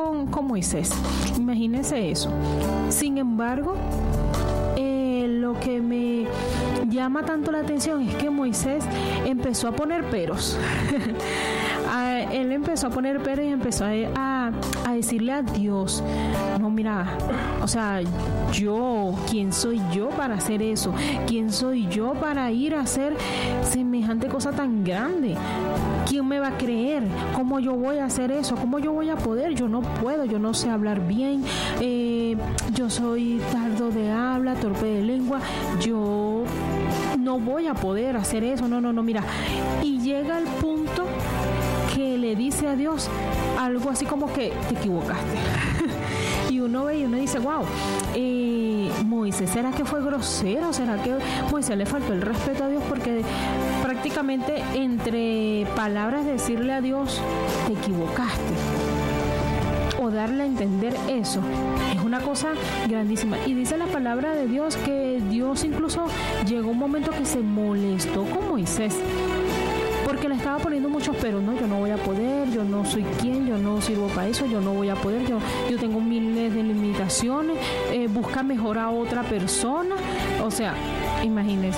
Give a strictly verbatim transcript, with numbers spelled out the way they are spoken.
con, con Moisés. Imagínense eso. Sin embargo, eh, lo que me llama tanto la atención es que Moisés empezó a poner peros. a, él empezó a poner peros y empezó a, a, a decirle a Dios, no, mira, o sea, yo, ¿quién soy yo para hacer eso? ¿Quién soy yo para ir a hacer semejante cosa tan grande? ¿Quién me va a creer? ¿Cómo yo voy a hacer eso? ¿Cómo yo voy a poder? Yo no puedo, yo no sé hablar bien, eh, yo soy tardo de habla, torpe de lengua, yo no voy a poder hacer eso, no, no, no, mira. Y llega el punto que le dice a Dios algo así como que te equivocaste. Y uno ve y uno dice, wow, eh, Moisés, ¿será que fue grosero? ¿Será que Moisés le faltó el respeto a Dios? Porque prácticamente entre palabras decirle a Dios, te equivocaste, o darle a entender eso, es una cosa grandísima. Y dice la palabra de Dios que Dios incluso llegó un momento que se molestó con Moisés, porque le estaba poniendo muchos pero, no, yo no voy a poder, yo no soy quien, yo no sirvo para eso, yo no voy a poder, yo, yo tengo miles de limitaciones, eh, busca mejor a otra persona. O sea, imagínense,